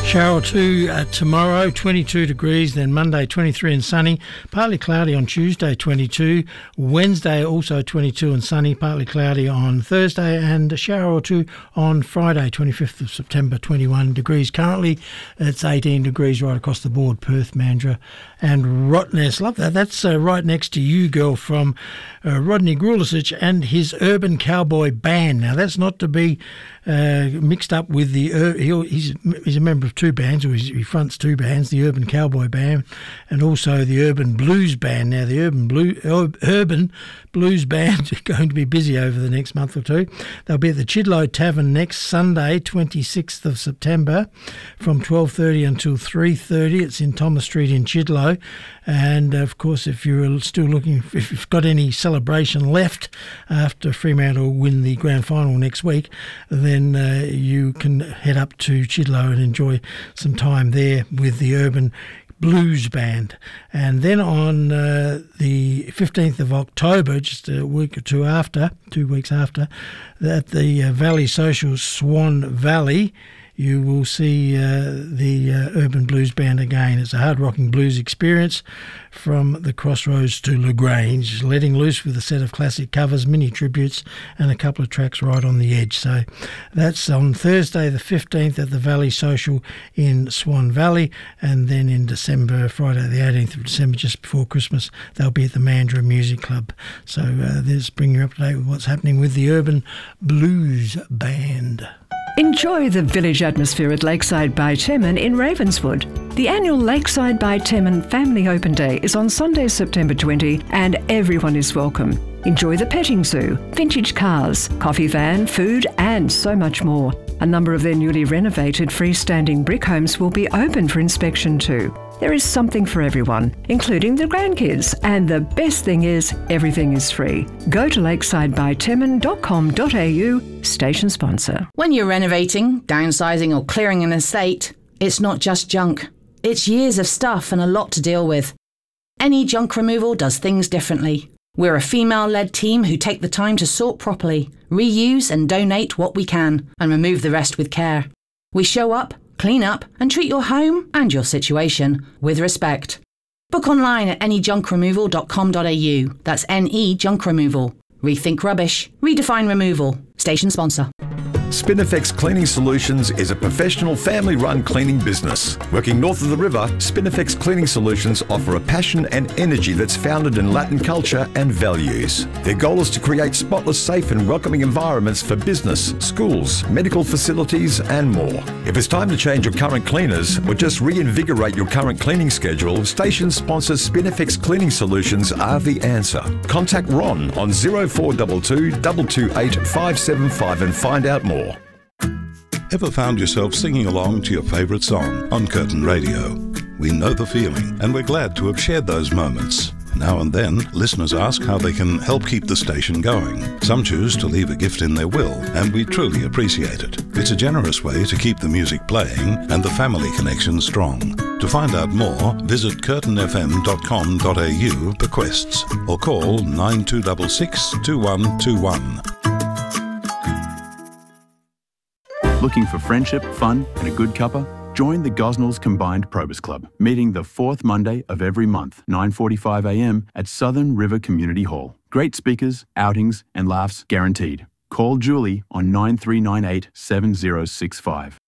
Shower 2 tomorrow, 22 degrees, then Monday 23 and sunny, partly cloudy on Tuesday 22, Wednesday also 22 and sunny, partly cloudy on Thursday, and a shower or two on Friday 25th of September, 21 degrees. Currently it's 18 degrees right across the board, Perth, Mandurah and Rottnest. Love that. That's right next to You Girl from Rodney Grulisich and his Urban Cowboy Band. Now that's not to be mixed up with the he's a member of two bands, or he fronts two bands, the Urban Cowboy Band and also the Urban Blues Band. Now the Urban Blues Band are going to be busy over the next month or two. They'll be at the Chidlow Tavern next Sunday 26th of September from 12:30 until 3:30. It's in Thomas Street in Chidlow, and of course if you're still looking, if you've got any celebration left after Fremantle win the grand final next week, then you can head up to Chidlow and enjoy some time there with the Urban Blues Band. And then on the 15th of October, just a week or 2 weeks after, at the Valley Social Swan Valley, you will see the Urban Blues Band again. It's a hard-rocking blues experience from the Crossroads to LaGrange, letting loose with a set of classic covers, mini tributes, and a couple of tracks right on the edge. So that's on Thursday the 15th at the Valley Social in Swan Valley, and then in December, Friday the 18th of December, just before Christmas, they'll be at the Mandurah Music Club. So this bringing you up to date with what's happening with the Urban Blues Band. Enjoy the village atmosphere at Lakeside by Temin in Ravenswood. The annual Lakeside by Temin Family Open Day is on Sunday, September 20, and everyone is welcome. Enjoy the petting zoo, vintage cars, coffee van, food, and so much more. A number of their newly renovated freestanding brick homes will be open for inspection too. There is something for everyone, including the grandkids. And the best thing is, everything is free. Go to lakesidebytemin.com.au, station sponsor. When you're renovating, downsizing or clearing an estate, it's not just junk. It's years of stuff and a lot to deal with. Any Junk Removal does things differently. We're a female-led team who take the time to sort properly, reuse and donate what we can, and remove the rest with care. We show up, clean up and treat your home and your situation with respect. Book online at anyjunkremoval.com.au. That's NE Junk Removal. Rethink rubbish. Redefine removal. Station sponsor. Spinifex Cleaning Solutions is a professional family-run cleaning business. Working north of the river, Spinifex Cleaning Solutions offer a passion and energy that's founded in Latin culture and values. Their goal is to create spotless, safe and welcoming environments for business, schools, medical facilities and more. If it's time to change your current cleaners or just reinvigorate your current cleaning schedule, station sponsors Spinifex Cleaning Solutions are the answer. Contact Ron on 0422 228 575 and find out more. Ever found yourself singing along to your favourite song on Curtin Radio? We know the feeling, and we're glad to have shared those moments. Now and then, listeners ask how they can help keep the station going. Some choose to leave a gift in their will, and we truly appreciate it. It's a generous way to keep the music playing and the family connection strong. To find out more, visit curtinfm.com.au bequests or call 9266 2121. Looking for friendship, fun and a good cuppa? Join the Gosnells Combined Probus Club, meeting the fourth Monday of every month, 9:45 a.m. at Southern River Community Hall. Great speakers, outings and laughs guaranteed. Call Julie on 9398 7065.